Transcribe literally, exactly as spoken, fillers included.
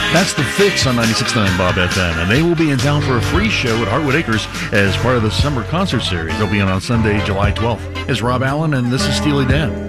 That's The Fix on ninety-six point nine Bob F M, and they will be in town for a free show at Heartwood Acres as part of the summer concert series. They'll be on on Sunday, July twelfth. It's Rob Allen, and this is Steely Dan.